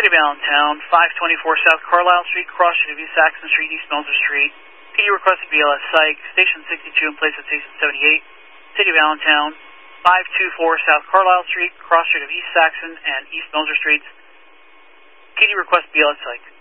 City of Allentown, 524 South Carlisle Street, cross street of East Saxon Street, East Melzer Street. PD requested BLS Psych, Station 62 in place at Station 78. City of Allentown, 524 South Carlisle Street, cross street of East Saxon and East Melzer Streets. PD request BLS Psych.